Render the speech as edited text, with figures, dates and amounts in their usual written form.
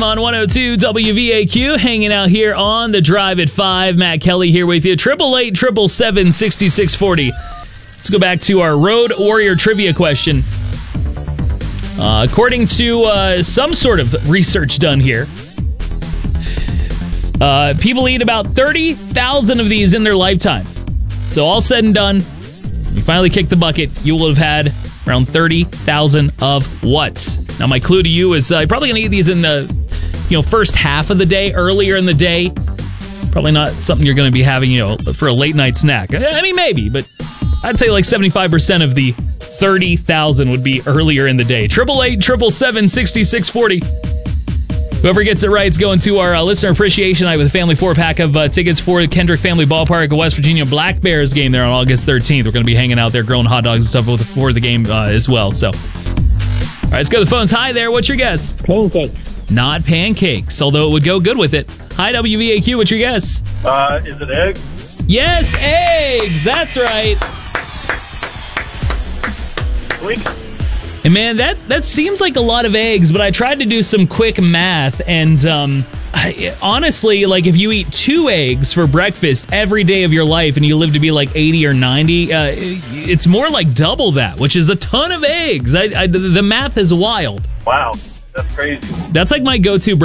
on 102 WVAQ, hanging out here on the Drive at 5. Matt Kelly here with you. 888-777-6640. Let's go back to our Road Warrior trivia question. According to some sort of research done here, people eat about 30,000 of these in their lifetime. So all said and done, you finally kick the bucket, you will have had around 30,000 of what? Now, my clue to you is you're probably going to eat these in the first half of the day, earlier in the day. Probably not something you're going to be having, for a late night snack. I mean, maybe, but I'd say like 75% of the 30,000 would be earlier in the day. 888-777-6640. Whoever gets it right is going to our listener appreciation night with a family 4-pack of tickets for the Kendrick Family Ballpark, a West Virginia Black Bears game there on August 13th. We're going to be hanging out there, grilling hot dogs and stuff before the game as well. So, all right, let's go to the phones. Hi there. What's your guess? Pancakes. Not pancakes, although it would go good with it. Hi, WVAQ. What's your guess? Is it eggs? Yes, eggs. That's right. Sweet. And man, that seems like a lot of eggs, but I tried to do some quick math, and honestly, like if you eat 2 eggs for breakfast every day of your life and you live to be like 80 or 90, it's more like double that, which is a ton of eggs. The math is wild. Wow, that's crazy. That's like my go-to